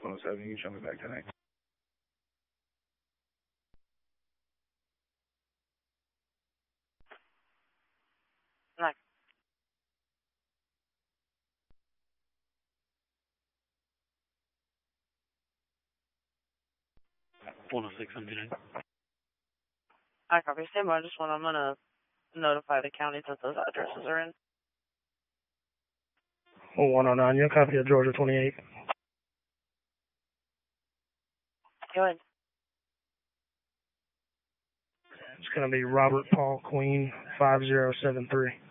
107. You can show me back tonight. Nice. I copy. Stand by. Just one. I'm gonna notify the county that those addresses are in. 109. You copy of Georgia 28. Go ahead. It's going to be Robert Paul Queen 5073.